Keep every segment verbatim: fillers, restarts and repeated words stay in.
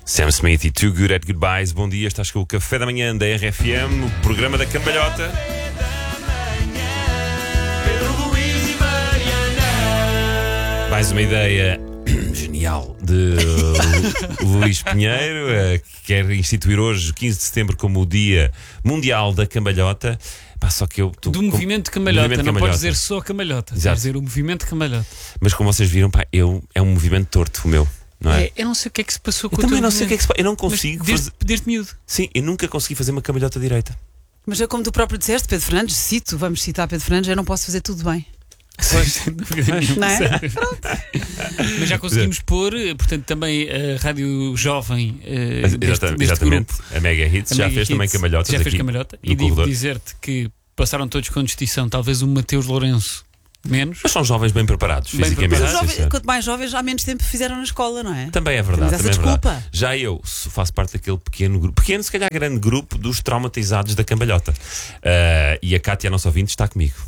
Sam Smith e Too Good at Goodbyes. Bom dia, estás com o Café da Manhã da R F M, o programa da cambalhota. Mais uma ideia genial de Luís Pinheiro, que quer instituir hoje, quinze de setembro, como o Dia Mundial da Cambalhota. Pá, só que eu, tu, do movimento de cambalhota, movimento não cambalhota. podes dizer só cambalhota, Exato. quer dizer o movimento de cambalhota. Mas como vocês viram, pá, eu, é um movimento torto o meu, não é? É, eu não sei o que é que se passou com Eu o também teu não sei o que é que se passa. Eu não Mas consigo desde, fazer... desde miúdo. Sim, eu nunca consegui fazer uma cambalhota direita. Mas é como tu próprio disseste, Pedro Fernandes, cito, vamos citar Pedro Fernandes, eu não posso fazer tudo bem. Pois, Não é? mas já conseguimos pôr, portanto, também a Rádio Jovem uh, Mas, deste, exatamente, deste exatamente. grupo. A Mega Hits A já Mega fez Hits também cambalhotas já fez aqui cambalhota. no E devo corredor. dizer-te que passaram todos com distinção, talvez o Mateus Lourenço menos. Mas são jovens bem preparados Bem fisicamente. Mas os preparados. jovens, sim, sim. quanto mais jovens, há menos tempo fizeram na escola, não é? Também é verdade, Temos essa também é verdade. desculpa. Já eu faço parte daquele pequeno grupo, pequeno, se calhar grande grupo dos traumatizados da cambalhota. Uh, e a Cátia, a nossa ouvinte, está comigo.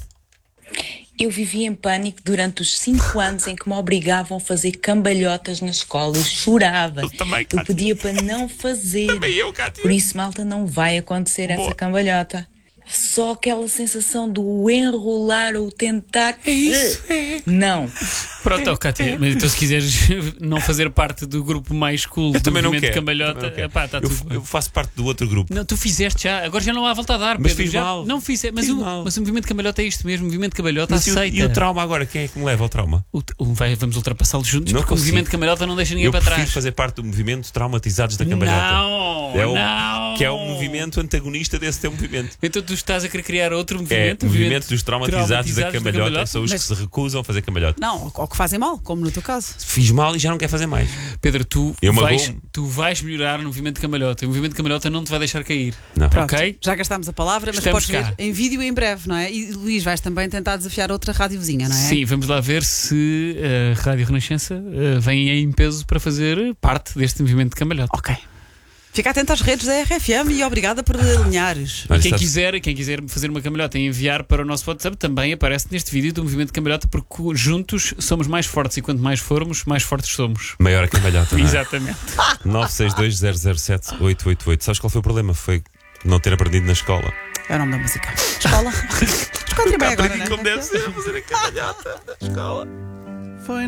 Eu vivi em pânico durante os cinco anos em que me obrigavam a fazer cambalhotas na escola. Eu chorava. Eu também, Eu Cátia. pedia para não fazer. Também eu, Cátia. Por isso, malta, não vai acontecer Boa. essa cambalhota. Só aquela sensação do enrolar ou tentar. É isso, é. Não. Pronto, ó, Cátia, mas então se quiseres não fazer parte do grupo mais cool do Também não movimento de quero. cambalhota, Também não quero. epá, tá eu, tudo bem. eu faço parte do outro grupo. Não, tu fizeste já, agora já não há volta a dar, Mas Pedro. fiz já, mal. Não fiz, mas, Fiz o, mal. mas o movimento de cambalhota é isto mesmo, o movimento de cambalhota Mas e o, aceita. e o trauma agora? Quem é que me leva ao trauma? O, o, vai, vamos ultrapassá-lo juntos, Não porque consigo. o movimento de cambalhota não deixa ninguém Eu para prefiro trás. fazer parte do movimento traumatizados da cambalhota. Não, É o- não. Que é o movimento antagonista desse teu movimento. Então tu estás a querer criar outro É movimento. o movimento dos traumatizados, traumatizados da da cambalhota, cambalhota. são os Mas- que se recusam a fazer cambalhota. Não, ou que fazem mal, como no teu caso. Fiz mal e já não quer fazer mais. Pedro, tu Eu vais, magoo-me. tu vais melhorar no movimento de cambalhota. O movimento de cambalhota não te vai deixar cair. Não. Pronto, Ok. já gastámos a palavra, mas Estamos podes cá. ver em vídeo em breve, não é? E Luís, vais também tentar desafiar outra rádio vizinha, não é? Sim, vamos lá ver se a Rádio Renascença uh, vem em peso para fazer parte deste movimento de cambalhota. Ok. Fica atento às redes da R F M e obrigada por alinhares. Olha, E quem sabes- quiser, quem quiser fazer uma cambalhota e enviar para o nosso WhatsApp também aparece neste vídeo do movimento de cambalhota, porque juntos somos mais fortes e quanto mais formos, mais fortes somos. Maior a cambalhota, não é? Exatamente. nove seis dois zero zero sete oito oito oito. Sabes qual foi o problema? Foi não ter aprendido na escola. É o nome da música. Escola. Escola bem agora, Aprendi né? como deve ser fazer a cambalhota na escola.